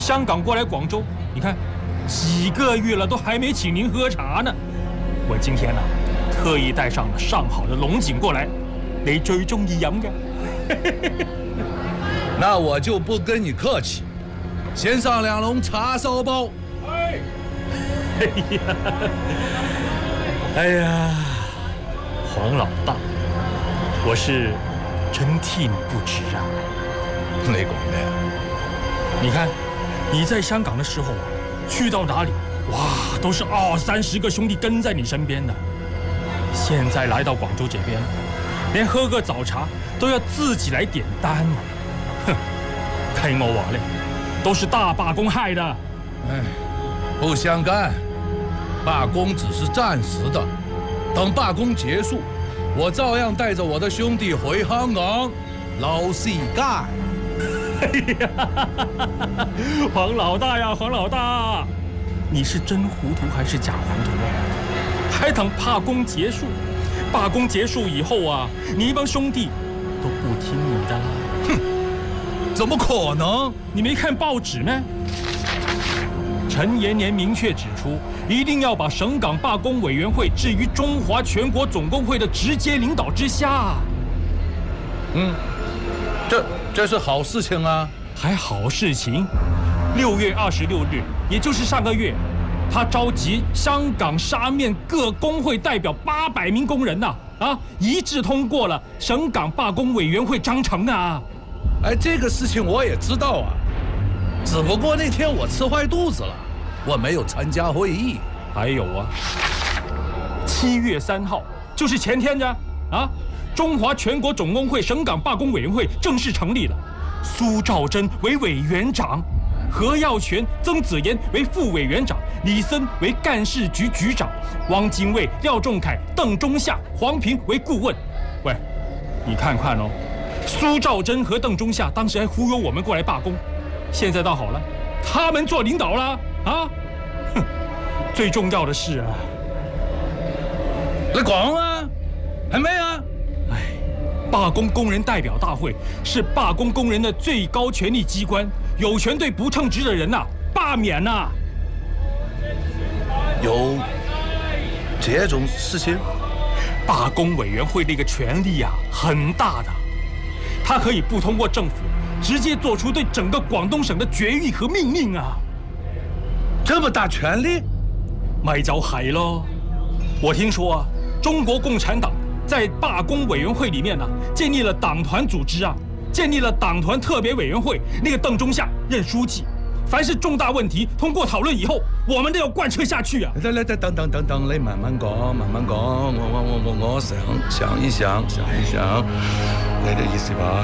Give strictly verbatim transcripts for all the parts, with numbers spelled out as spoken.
香港过来广州，你看几个月了都还没请您喝茶呢。我今天呢、啊，特意带上了上好的龙井过来，你最中意飲嘅。 那我就不跟你客气，先上两笼茶烧包。 哎，哎呀，哎呀，黄老大，我是真替你不值啊。 你講咩？ 你看你在香港的时候啊，去到哪里，哇，都是二三十个兄弟跟在你身边的。现在来到广州这边，连喝个早茶都要自己来点单了。哼，听我话咧，都是大罢工害的。 哎，不相干，罢工只是暂时的，等罢工结束，我照样带着我的兄弟回香港，老世界。 哎呀，黄老大呀，黄老大，你是真糊涂还是假糊涂啊？还等罢工结束？罢工结束以后啊，你一帮兄弟都不听你的啦。 哼，怎么可能？ 你没看报纸吗？陈延年明确指出，一定要把省港罢工委员会置于中华全国总工会的直接领导之下。 嗯，这这是好事情啊！ 还好事情，六月二十六日，也就是上个月，他召集香港沙面各工会代表八百名工人呐、啊，啊，一致通过了省港罢工委员会章程啊。 哎，这个事情我也知道啊，只不过那天我吃坏肚子了，我没有参加会议。 还有啊，七月三号，就是前天着啊。中华全国总工会省港罢工委员会正式成立了，苏兆珍为委员长，何耀全、曾子妍为副委员长，李森为干事局局长，汪精卫、廖仲恺、邓中夏、黄平为顾问。喂，你看看哦，苏兆珍和邓中夏当时还忽悠我们过来罢工，现在倒好了，他们做领导了啊！哼，最重要的是啊， 你講啊，係咩啊？ 罢工工人代表大会是罢工工人的最高权力机关，有权对不称职的人呐、啊、罢免呐、啊。 有这种事情？ 罢工委员会那个权力啊很大的，它可以不通过政府，直接做出对整个广东省的决议和命令啊。 这么大权力？ 咪就係咯。我听说啊，中国共产党在罢工委员会里面呢、啊，建立了党团组织啊，建立了党团特别委员会，那个邓中夏任书记。凡是重大问题通过讨论以后，我们都要贯彻下去啊！ 来来等等等等等，你慢慢講，慢慢講，我我我我我想想一想，想一想，你的意思吧？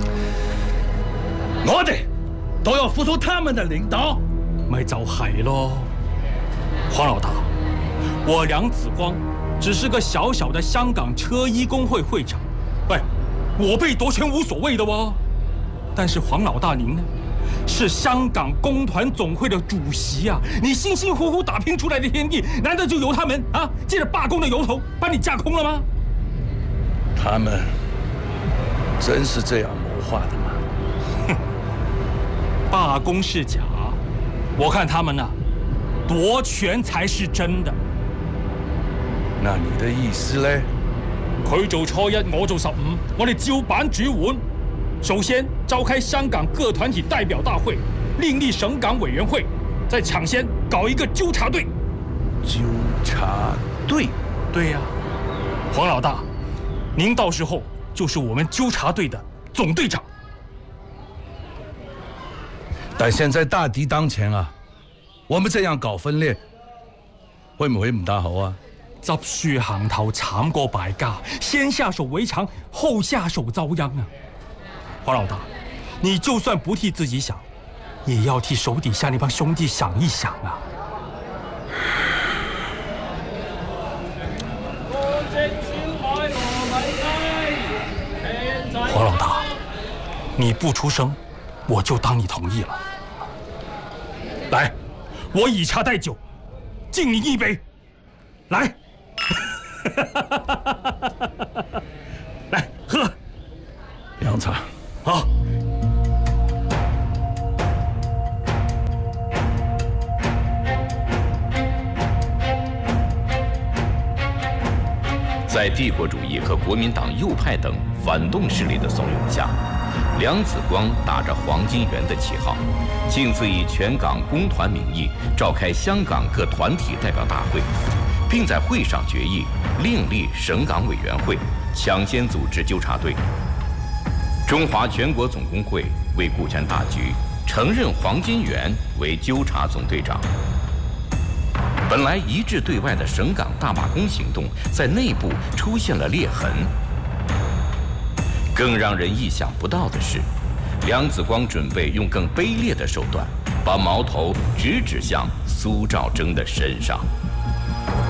我哋都要服從他們的領導， 咪就係咯。黃老大，我梁子光只是個小小的香港車衣工會會長，喂，我被奪權無所謂的喎。但是黃老大您呢，是香港工團總會的主席啊！你辛辛苦苦打拼出來的天地，難道就由他們啊借着罷工的由頭把你架空了嗎？ 他們真是這樣謀劃的嗎？ 哼，罷工是假，我看他們啊，奪權才是真的。 那你的意思呢？ 佢做初一，我做十五，我哋照版煮碗。首先召開香港各團體代表大會，另立省港委員會，再搶先搞一個糾察隊。 糾察隊？ 對呀、啊，黃老大，您到時候就是我們糾察隊的總隊長。 但現在大敵當前啊，我們這樣搞分裂，會唔會唔大好啊？ 執輸行頭慘過敗家，先下手為強，後下手遭殃啊！黃老大，你就算不替自己想，也要替手底下那幫兄弟想一想啊！黃老大，你不出聲，我就當你同意了。來，我以茶代酒，敬你一杯。來，來喝。 涼茶。 好。 在帝国主义和国民党右派等反动势力的怂恿下，梁子光打着黄金园的旗号，亲自以全港工团名义召开香港各团体代表大会，并在会上决议另立省港委员会，抢先组织纠察队。中华全国总工会为顾全大局，承认黄金园为纠察总队长。本来一致对外的省港大罢工行动，在内部出现了裂痕。更让人意想不到的是，梁子光准备用更卑劣的手段，把矛头直指向苏兆征的身上。